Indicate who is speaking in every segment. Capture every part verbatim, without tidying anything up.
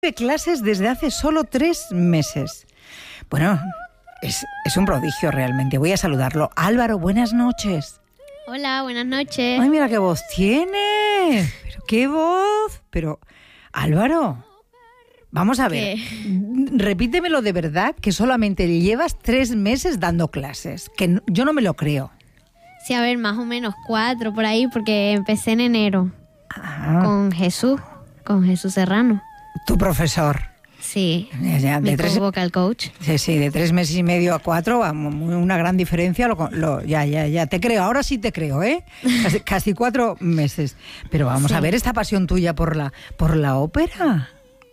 Speaker 1: clases desde hace solo tres meses. Bueno, es, es un prodigio realmente. Voy a saludarlo. Álvaro, buenas noches.
Speaker 2: Hola, buenas noches.
Speaker 1: Ay, mira qué voz tiene. Pero qué voz. Pero, Álvaro, vamos a ver. ¿Qué? Repítemelo de verdad, que solamente llevas tres meses dando clases. Que no, yo no me lo creo.
Speaker 2: Sí, a ver, más o menos cuatro por ahí, porque empecé en enero. Ah. Con Jesús, con Jesús Serrano.
Speaker 1: Tu profesor.
Speaker 2: Sí,
Speaker 1: ya, ya, de
Speaker 2: mi
Speaker 1: tres,
Speaker 2: vocal coach.
Speaker 1: Sí, sí, de tres meses y medio a cuatro, una gran diferencia. Lo, lo, ya, ya, ya, te creo, ahora sí te creo, ¿eh? Casi, casi cuatro meses. Pero vamos sí. a ver esta pasión tuya por la, por la ópera.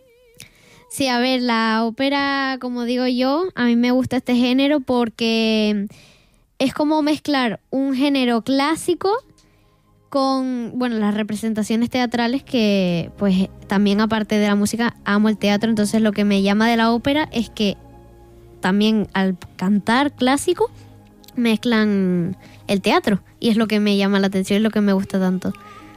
Speaker 2: Sí, a ver, la ópera, como digo yo, a mí me gusta este género porque es como mezclar un género clásico con, bueno, las representaciones teatrales, que pues también aparte de la música amo el teatro. Entonces lo que me llama de la ópera es que también al cantar clásico mezclan el teatro, y es lo que me llama la atención y lo que me gusta tanto.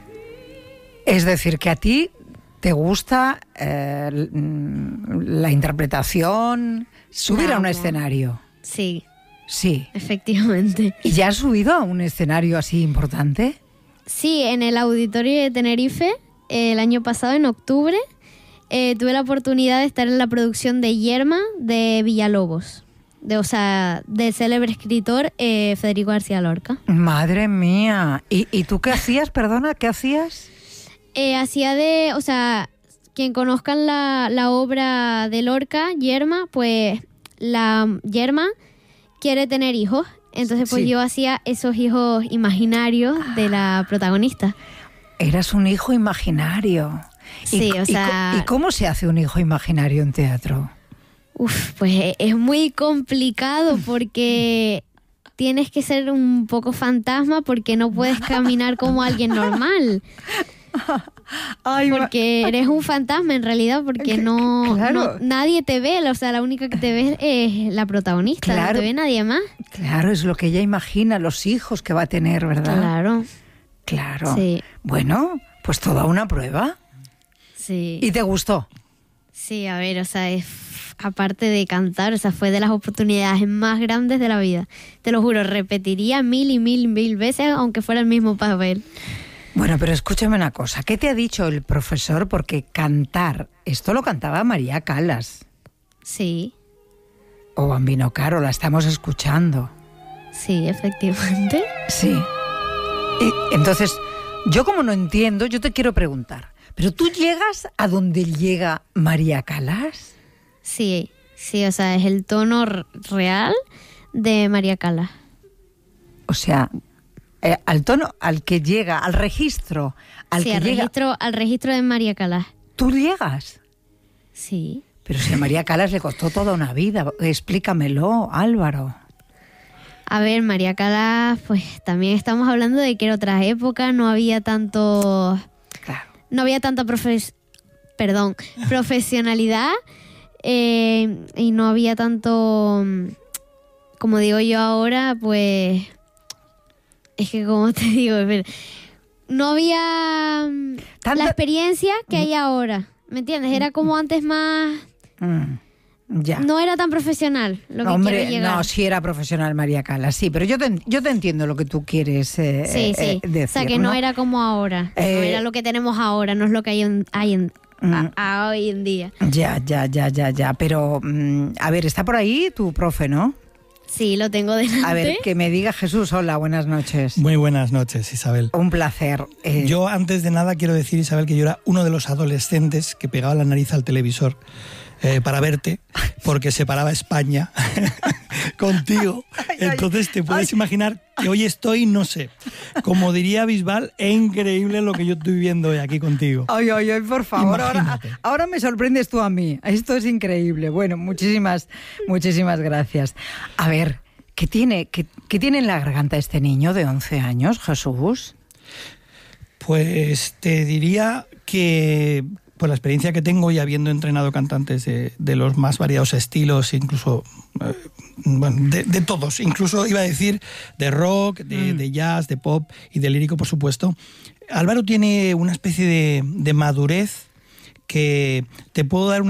Speaker 1: Es decir, que a ti te gusta eh, la interpretación, subir
Speaker 2: la
Speaker 1: a un
Speaker 2: amo.
Speaker 1: escenario.
Speaker 2: Sí.
Speaker 1: Sí.
Speaker 2: Efectivamente.
Speaker 1: ¿Y ya has subido a un escenario así importante?
Speaker 2: Sí, en el Auditorio de Tenerife, eh, el año pasado, en octubre, eh, tuve la oportunidad de estar en la producción de Yerma de Villalobos, de, o sea, del célebre escritor eh, Federico García Lorca.
Speaker 1: Madre mía. ¿Y, y tú qué hacías, perdona, qué hacías?
Speaker 2: Eh, hacía de, o sea, quien conozcan la, la obra de Lorca, Yerma, pues la Yerma quiere tener hijos. Entonces pues sí. yo hacía esos hijos imaginarios de la protagonista.
Speaker 1: Eras un hijo imaginario.
Speaker 2: Sí,
Speaker 1: y,
Speaker 2: o sea...
Speaker 1: ¿Y, ¿Y cómo se hace un hijo imaginario en teatro?
Speaker 2: Uf, pues es muy complicado porque tienes que ser un poco fantasma, porque no puedes caminar como alguien normal. Ay, porque eres un fantasma en realidad, porque no, claro. no nadie te ve, o sea, la única que te ve es la protagonista, claro. no te ve nadie más.
Speaker 1: Claro, es lo que ella imagina, los hijos que va a tener, ¿verdad?
Speaker 2: Claro.
Speaker 1: Claro.
Speaker 2: Sí.
Speaker 1: Bueno, pues toda una prueba.
Speaker 2: Sí.
Speaker 1: ¿Y te gustó?
Speaker 2: Sí, a ver, o sea, es, aparte de cantar, o sea, fue de las oportunidades más grandes de la vida. Te lo juro, repetiría mil y mil y mil veces, aunque fuera el mismo papel.
Speaker 1: Bueno, pero escúchame una cosa. ¿Qué te ha dicho el profesor? Porque cantar, esto lo cantaba María Callas.
Speaker 2: Sí.
Speaker 1: O Bambino Caro, la estamos escuchando.
Speaker 2: Sí, efectivamente.
Speaker 1: Sí. Y entonces, yo como no entiendo, yo te quiero preguntar, ¿pero tú llegas a donde llega María Callas?
Speaker 2: Sí, sí, o sea, es el tono real de María Callas.
Speaker 1: O sea... Eh, al tono al que llega, al registro al
Speaker 2: sí,
Speaker 1: que
Speaker 2: al
Speaker 1: llega...
Speaker 2: registro, al registro de María Callas.
Speaker 1: ¿Tú llegas?
Speaker 2: Sí.
Speaker 1: Pero si a María Callas le costó toda una vida, explícamelo, Álvaro.
Speaker 2: A ver, María Callas, pues también estamos hablando de que era otra época, no había tanto...
Speaker 1: Claro.
Speaker 2: No había tanta profes... Perdón, profesionalidad eh, y no había tanto... Como digo yo ahora, pues... Es que, como te digo, no había ¿Tanta? la experiencia que hay ahora, ¿me entiendes? Era como antes más...
Speaker 1: Mm, ya.
Speaker 2: No era tan profesional lo que
Speaker 1: Hombre,
Speaker 2: quiero llegar.
Speaker 1: No, sí era profesional María Callas, sí, pero yo te, yo te entiendo lo que tú quieres eh,
Speaker 2: sí, sí.
Speaker 1: Eh, decir.
Speaker 2: O sea, que no, no era como ahora, eh, no era lo que tenemos ahora, no es lo que hay en, hay en, mm, a, a hoy en día.
Speaker 1: Ya, ya, ya, ya, ya, pero mm, a ver, está por ahí tu profe, ¿no?
Speaker 2: Sí, lo tengo delante.
Speaker 1: A ver, que me diga Jesús. Hola, buenas noches.
Speaker 3: Muy buenas noches, Isabel.
Speaker 1: Un placer. Eh...
Speaker 3: Yo, antes de nada, quiero decir, Isabel, que yo era uno de los adolescentes que pegaba la nariz al televisor eh, para verte, porque separaba España contigo.
Speaker 1: Ay,
Speaker 3: Entonces te puedes
Speaker 1: ay.
Speaker 3: imaginar que hoy estoy, no sé, como diría Bisbal, es increíble lo que yo estoy viendo hoy aquí contigo.
Speaker 1: Ay, ay, ay, por favor, ahora, ahora me sorprendes tú a mí. Esto es increíble. Bueno, muchísimas, muchísimas gracias. A ver, ¿qué tiene, qué, qué tiene en la garganta este niño de once años, Jesús?
Speaker 3: Pues te diría que... Por la experiencia que tengo y habiendo entrenado cantantes de, de los más variados estilos, incluso eh, bueno, de, de todos, incluso iba a decir de rock, de, mm. de jazz, de pop y de lírico, por supuesto, Álvaro tiene una especie de, de madurez que te puedo dar una